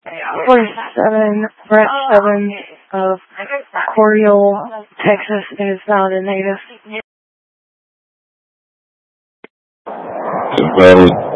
47, Brett Evans of Coryell, Texas, is not a native. Valid